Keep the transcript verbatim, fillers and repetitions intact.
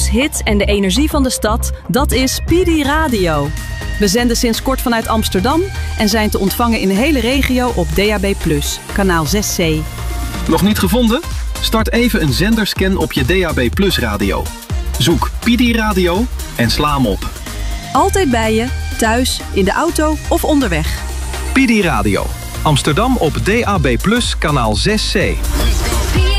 hits en de energie van de stad, dat is P D Radio. We zenden sinds kort vanuit Amsterdam en zijn te ontvangen in de hele regio op D A B plus, kanaal zes C. Nog niet gevonden? Start even een zenderscan op je D A B plus radio. Zoek P D Radio en sla hem op. Altijd bij je, thuis, in de auto of onderweg. P D Radio. Amsterdam op D A B plus, kanaal zes C.